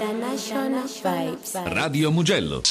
International Vibes. Radio Mugello.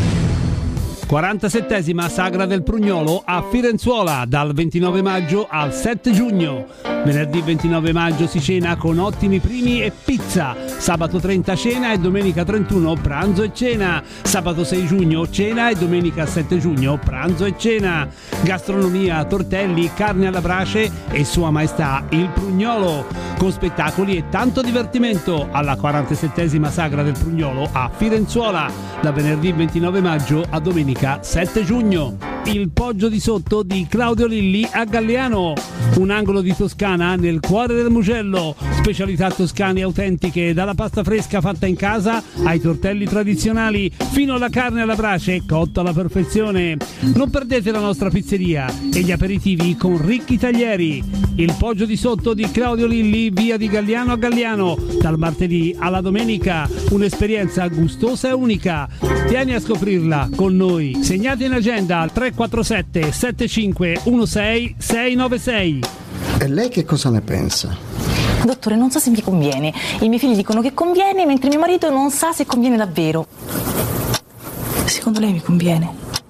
47esima Sagra del Prugnolo a Firenzuola dal 29 maggio al 7 giugno. Venerdì 29 maggio si cena con ottimi primi e pizza. Sabato 30 cena e domenica 31 pranzo e cena. Sabato 6 giugno cena e domenica 7 giugno pranzo e cena. Gastronomia, tortelli, carne alla brace e Sua Maestà il Prugnolo. Con spettacoli e tanto divertimento alla 47esima Sagra del Prugnolo a Firenzuola da venerdì 29 maggio a domenica 7 giugno. Il Poggio di Sotto di Claudio Lilli a Galliano, un angolo di Toscana nel cuore del Mugello, specialità toscane autentiche dalla pasta fresca fatta in casa ai tortelli tradizionali fino alla carne alla brace cotta alla perfezione. Non perdete la nostra pizzeria e gli aperitivi con ricchi taglieri. Il Poggio di Sotto di Claudio Lilli, via di Galliano a Galliano, dal martedì alla domenica, un'esperienza gustosa e unica. Vieni a scoprirla con noi. Segnate in agenda al 347 7516 696. E lei che cosa ne pensa? Dottore, non so se mi conviene. I miei figli dicono che conviene, mentre mio marito non sa se conviene davvero. Secondo lei mi conviene?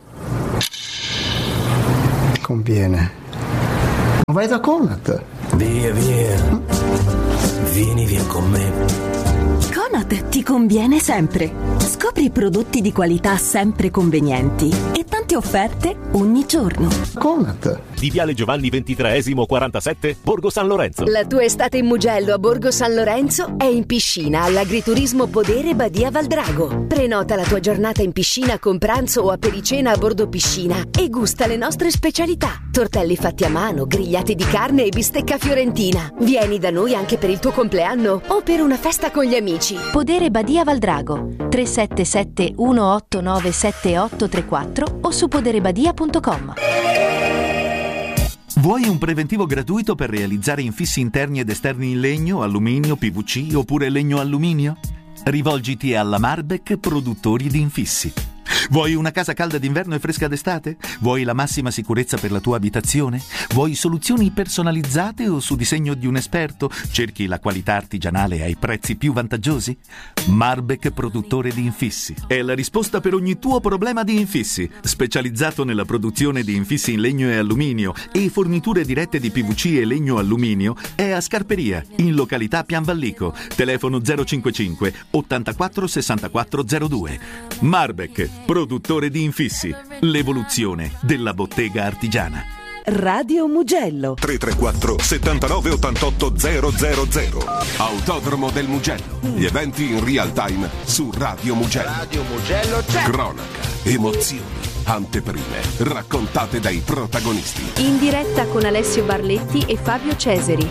Conviene. Ma vai da Conad. Via, vieni via con me. Conad ti conviene sempre. Scopri prodotti di qualità sempre convenienti e tante offerte ogni giorno. Conad. Di Viale Giovanni XXIII 47, Borgo San Lorenzo. La tua estate in Mugello a Borgo San Lorenzo è in piscina all'Agriturismo Podere Badia Valdrago. Prenota la tua giornata in piscina con pranzo o apericena a bordo piscina e gusta le nostre specialità. Tortelli fatti a mano, grigliati di carne e bistecca fiorentina. Vieni da noi anche per il tuo compleanno o per una festa con gli amici. Podere Badia Valdrago 377 189 7834 o su poderebadia.com. Vuoi un preventivo gratuito per realizzare infissi interni ed esterni in legno, alluminio, PVC oppure legno-alluminio? Rivolgiti alla Marbek Produttori di Infissi. Vuoi una casa calda d'inverno e fresca d'estate? Vuoi la massima sicurezza per la tua abitazione? Vuoi soluzioni personalizzate o su disegno di un esperto? Cerchi la qualità artigianale ai prezzi più vantaggiosi? Marbek Produttore di Infissi è la risposta per ogni tuo problema di infissi. Specializzato nella produzione di infissi in legno e alluminio e forniture dirette di PVC e legno alluminio, è a Scarperia, in località Pianvallico. Telefono 055 84 64 02. Marbek Produttore di Infissi, l'evoluzione della bottega artigiana. Radio Mugello 334 79 88 000. Autodromo del Mugello. Gli eventi in real time su Radio Mugello. Radio Mugello c'è. Cronaca, emozioni, anteprime, raccontate dai protagonisti. In diretta con Alessio Barletti e Fabio Ceseri.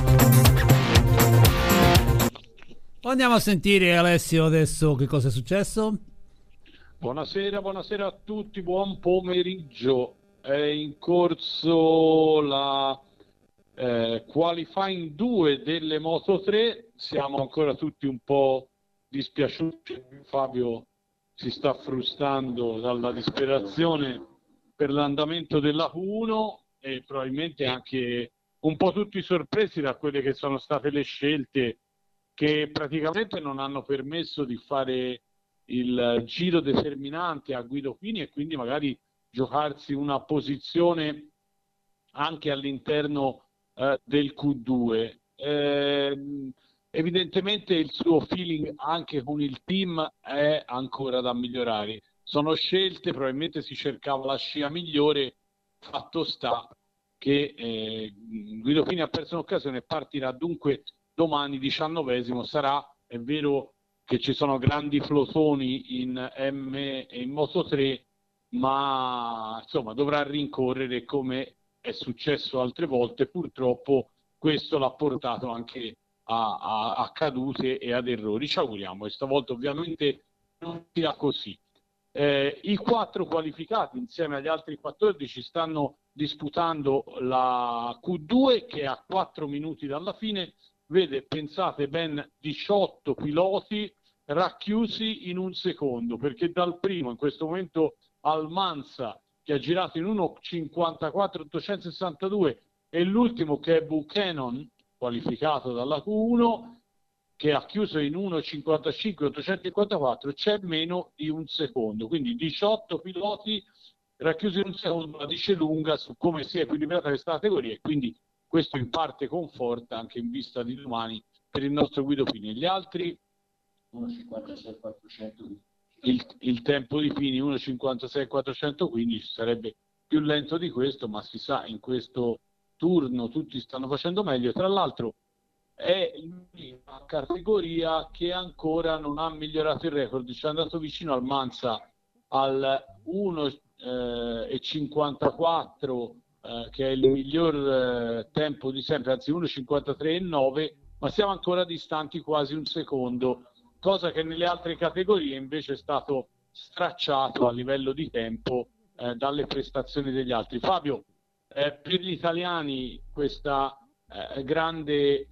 Andiamo a sentire Alessio adesso che cosa è successo. Buonasera a tutti, buon pomeriggio. È in corso la qualifying 2 delle Moto 3, siamo ancora tutti un po' dispiaciuti, Fabio si sta frustando dalla disperazione per l'andamento della Q1 e probabilmente anche un po' tutti sorpresi da quelle che sono state le scelte che praticamente non hanno permesso di fare il giro determinante a Guido Pini e quindi magari giocarsi una posizione anche all'interno del Q2. Evidentemente il suo feeling anche con il team è ancora da migliorare. Sono scelte, probabilmente si cercava la scia migliore, fatto sta che Guido Pini ha perso un'occasione e partirà dunque domani 19esimo. Sarà, è vero, che ci sono grandi flotoni in M e in Moto 3, ma insomma dovrà rincorrere come è successo altre volte. Purtroppo questo l'ha portato anche a cadute e ad errori. Ci auguriamo e stavolta ovviamente non sia così. I 4 qualificati insieme agli altri 14 stanno disputando la Q2 che a 4 minuti dalla fine vede, pensate, ben 18 piloti racchiusi in un secondo, perché dal primo in questo momento Almanza che ha girato in 1.54.862 e l'ultimo che è Buchanan qualificato dalla Q1 che ha chiuso in 1,55,854, c'è meno di un secondo, quindi 18 piloti racchiusi in un secondo, la dice lunga su come si è equilibrata questa categoria, e quindi questo in parte conforta anche in vista di domani per il nostro Guido Pini. Gli altri 1,56,415, il tempo di Pini 1,56,415, sarebbe più lento di questo, ma si sa, in questo turno tutti stanno facendo meglio. Tra l'altro è l'unica categoria che ancora non ha migliorato il record, ci è andato vicino al Manza al 1,54 che è il miglior tempo di sempre, anzi 1,53,9, ma siamo ancora distanti quasi un secondo, cosa che nelle altre categorie invece è stato stracciato a livello di tempo dalle prestazioni degli altri. Fabio, per gli italiani questa grande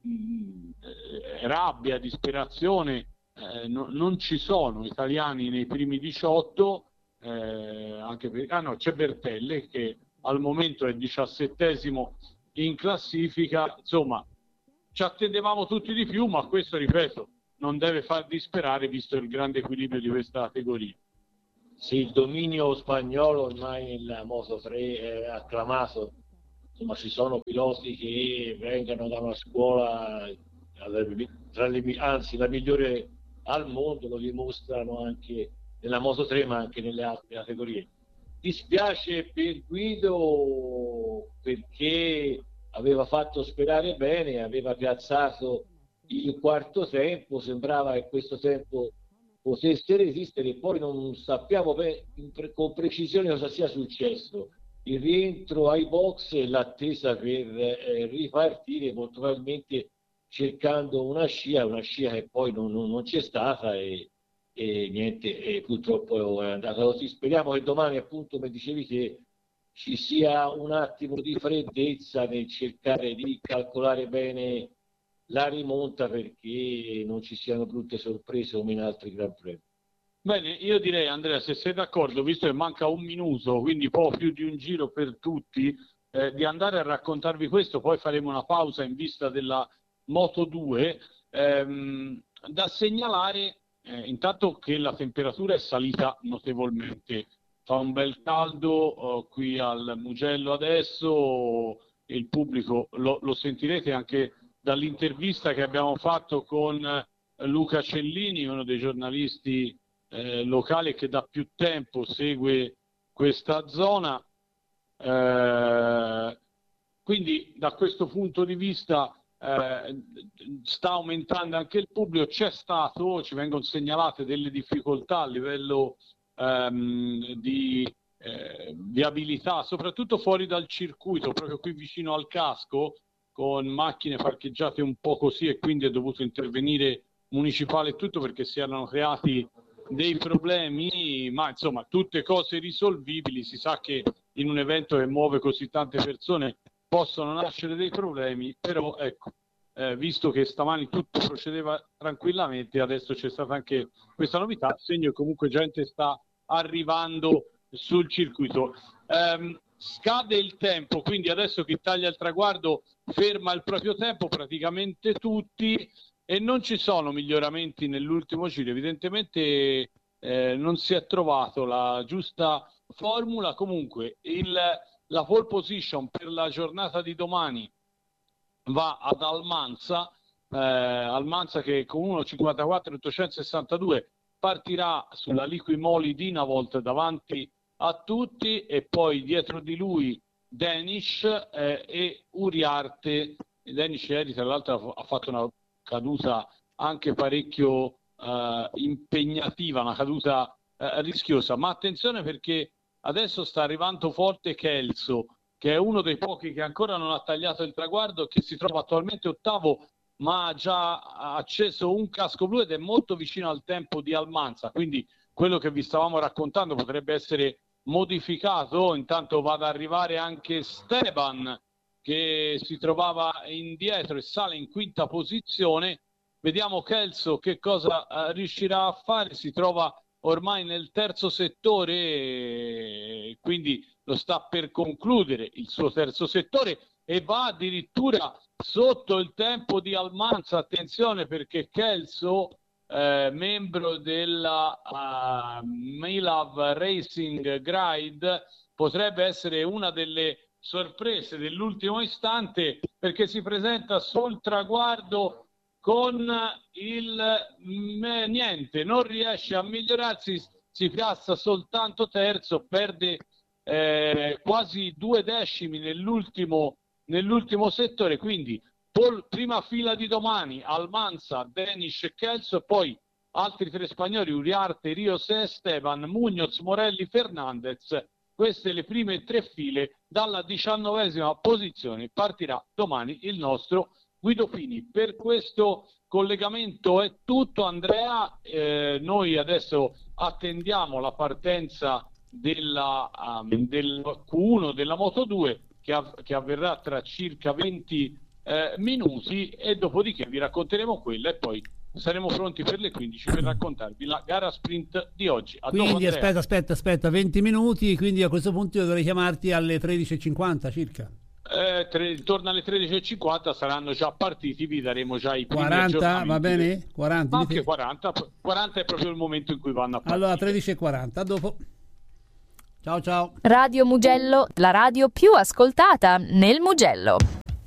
rabbia, disperazione, non ci sono italiani nei primi 18, anche per, c'è Bertelle che al momento è 17esimo in classifica. Insomma, ci attendevamo tutti di più, ma questo, ripeto, non deve far disperare visto il grande equilibrio di questa categoria. Sì, il dominio spagnolo ormai nella Moto 3 è acclamato. Insomma, ci sono piloti che vengono da una scuola, anzi la migliore al mondo, lo dimostrano anche nella Moto 3 ma anche nelle altre categorie. Dispiace per Guido perché aveva fatto sperare bene, aveva piazzato il quarto tempo, sembrava che questo tempo potesse resistere, poi non sappiamo con precisione cosa sia successo. Il rientro ai box e l'attesa per ripartire, molto probabilmente cercando una scia che poi non c'è stata e niente, e purtroppo è andata così. Speriamo che domani, appunto, come dicevi te, ci sia un attimo di freddezza nel cercare di calcolare bene la rimonta, perché non ci siano brutte sorprese come in altri Gran Premi. Bene, io direi, Andrea, se sei d'accordo, visto che manca un minuto, quindi poco più di un giro per tutti, di andare a raccontarvi questo, poi faremo una pausa in vista della Moto 2. Da segnalare intanto che la temperatura è salita notevolmente, fa un bel caldo qui al Mugello adesso, il pubblico lo sentirete anche dall'intervista che abbiamo fatto con Luca Cellini, uno dei giornalisti locale che da più tempo segue questa zona, quindi da questo punto di vista sta aumentando anche il pubblico. Ci vengono segnalate delle difficoltà a livello di viabilità, soprattutto fuori dal circuito, proprio qui vicino al casco, con macchine parcheggiate un po' così, e quindi è dovuto intervenire municipale e tutto perché si erano creati dei problemi, ma insomma tutte cose risolvibili. Si sa che in un evento che muove così tante persone possono nascere dei problemi, però ecco, visto che stamani tutto procedeva tranquillamente, adesso c'è stata anche questa novità, segno che comunque gente sta arrivando sul circuito. Scade il tempo, quindi adesso chi taglia il traguardo ferma il proprio tempo, praticamente tutti, e non ci sono miglioramenti nell'ultimo giro. Evidentemente non si è trovato la giusta formula. Comunque la pole position per la giornata di domani va ad Almanza, che con 1,54,862 partirà sulla Liqui-Moly di Navolt davanti a tutti, e poi dietro di lui Danish e Uriarte. Danish ieri tra l'altro ha fatto una caduta anche parecchio impegnativa, una caduta rischiosa, ma attenzione perché adesso sta arrivando forte Kelso, che è uno dei pochi che ancora non ha tagliato il traguardo, che si trova attualmente ottavo, ma ha già acceso un casco blu ed è molto vicino al tempo di Almanza, quindi quello che vi stavamo raccontando potrebbe essere modificato. Intanto va ad arrivare anche Steban, che si trovava indietro e sale in quinta posizione. Vediamo Kelso che cosa riuscirà a fare, si trova ormai nel terzo settore, quindi lo sta per concludere il suo terzo settore, e va addirittura sotto il tempo di Almanza. Attenzione, perché Kelso, membro della Milav Racing Guide, potrebbe essere una delle sorprese dell'ultimo istante, perché si presenta sul traguardo con il niente, non riesce a migliorarsi, si piazza soltanto terzo, perde quasi 2 decimi nell'ultimo settore. Quindi prima fila di domani Almanza, Denish e Kelso, e poi altri 3 spagnoli, Uriarte, Rios e Esteban, Muñoz, Morelli, Fernandez. Queste le prime 3 file. Dalla 19ª posizione partirà domani il nostro Guido Pini. Per questo collegamento è tutto, Andrea. Noi adesso attendiamo la partenza del Q1 della Moto2 che avverrà tra circa 20 minuti, e dopodiché vi racconteremo quella e poi saremo pronti per le 15 per raccontarvi la gara sprint di oggi. Quindi aspetta 20 minuti, quindi a questo punto io dovrei chiamarti alle 13:50 circa. Torna alle 13:50, saranno già partiti, vi daremo già i primi 40, va bene? 40, anche 40 è proprio il momento in cui vanno a partire. Allora 13:40, a dopo. Ciao. Radio Mugello, la radio più ascoltata nel Mugello.